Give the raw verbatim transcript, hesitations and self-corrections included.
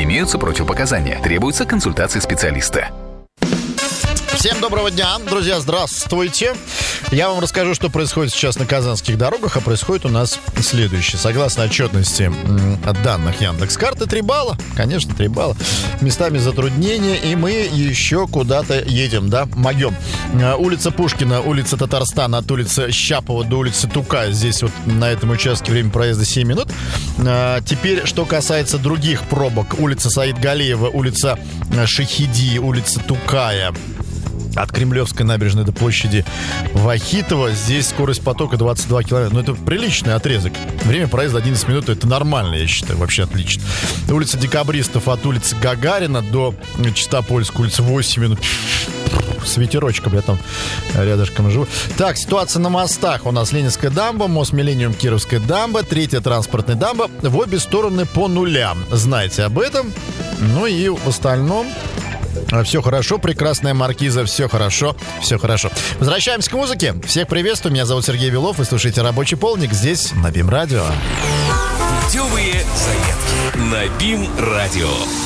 Имеются противопоказания. Требуется консультация специалиста. Всем доброго дня, друзья, здравствуйте. Я вам расскажу, что происходит сейчас на казанских дорогах, а происходит у нас следующее. Согласно отчетности от данных Яндекс.Карты, три балла, конечно, три балла. Местами затруднения, и мы еще куда-то едем, да, могем. Улица Пушкина, улица Татарстана, от улицы Щапова до улицы Тукая. Здесь вот на этом участке время проезда семь минут. Теперь, что касается других пробок. Улица Саид-Галиева, улица Шахиди, улица Тукая. От Кремлевской набережной до площади Вахитова. Здесь скорость потока двадцать два километра. Ну, это приличный отрезок. Время проезда одиннадцать минут. Это нормально, я считаю. Вообще отлично. Улица Декабристов от улицы Гагарина до Чистопольской улицы восемь минут. С ветерочком, я там рядышком живу. Так, ситуация на мостах. У нас Ленинская дамба, мост Миллениум, Кировская дамба, третья транспортная дамба. В обе стороны по нулям. Знаете об этом. Ну и в остальном... Все хорошо, прекрасная маркиза, все хорошо, все хорошо. Возвращаемся к музыке. Всех приветствую, меня зовут Сергей Белов. Вы слушаете «Рабочий полдник» здесь, на БИМ-радио. Путевые заметки на БИМ-радио.